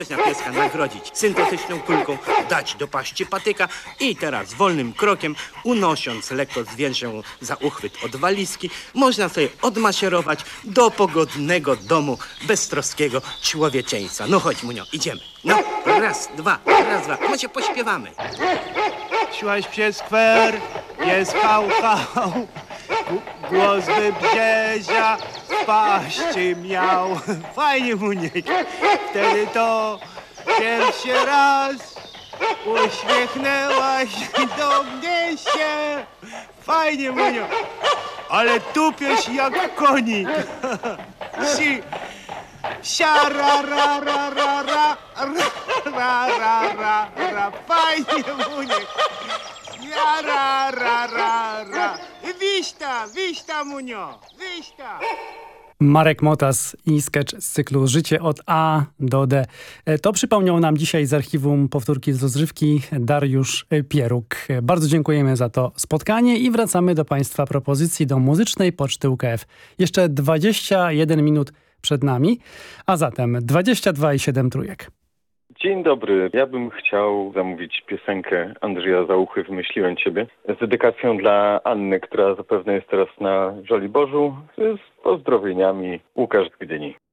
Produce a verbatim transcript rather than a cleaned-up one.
Na pieska nagrodzić syntetyczną kulką, dać do paści patyka i teraz wolnym krokiem, unosząc lekko zwiększą za uchwyt od walizki, można sobie odmaszerować do pogodnego domu beztroskiego człowieczeństwa. No chodź, Munio, idziemy. No, raz, dwa, raz, dwa. No się pośpiewamy. Szłaś przez skwer, pies hał, hał, głos wybrzezia w paści miał. Fajnie, Muniek, wtedy to pierwszy raz uśmiechnęłaś do mnie się. Fajnie, Munio, ale tupiesz jak konik. Si, sia, ra, ra, ra, ra, ra, ra, ra, ra, ra. Fajnie, Muniek. Ja, ra, ra, ra, ra. Wiśta, wiśta, Munio, wiśta. Marek Motas i sketch z cyklu Życie od A do D. To przypomniał nam dzisiaj z archiwum Powtórki z rozrywki Dariusz Pieruk. Bardzo dziękujemy za to spotkanie i wracamy do Państwa propozycji do muzycznej poczty U K F. Jeszcze dwadzieścia jeden minut przed nami, a zatem dwadzieścia dwa i siedem trójek. Dzień dobry. Ja bym chciał zamówić piosenkę Andrzeja Załuchy Wymyśliłem Ciebie z dedykacją dla Anny, która zapewne jest teraz na Żoliborzu, z pozdrowieniami Łukasz z Gdyni.